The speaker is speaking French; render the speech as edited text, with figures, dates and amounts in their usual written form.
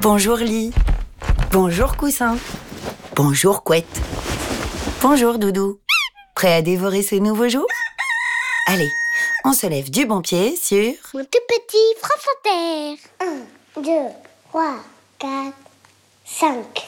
Bonjour lit. Bonjour coussin. Bonjour couette. Bonjour doudou. Prêt à dévorer ce nouveau jour? Allez, on se lève du bon pied sur... Mon tout petit France Inter. 1, 2, 3, 4, 5.